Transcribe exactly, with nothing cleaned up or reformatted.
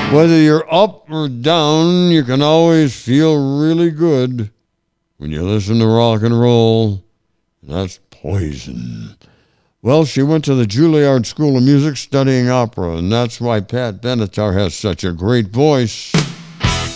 Whether you're up or down, you can always feel really good when you listen to rock and roll. That's Poison. Well, she went to the Juilliard School of Music studying opera, and that's why Pat Benatar has such a great voice.